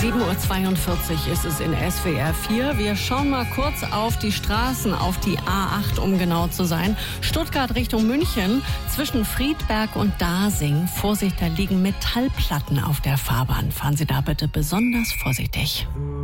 7:42 Uhr ist es in SWR 4. Wir schauen mal kurz auf die Straßen, auf die A8, um genau zu sein. Stuttgart Richtung München, zwischen Friedberg und Dasing. Vorsicht, da liegen Metallplatten auf der Fahrbahn. Fahren Sie da bitte besonders vorsichtig.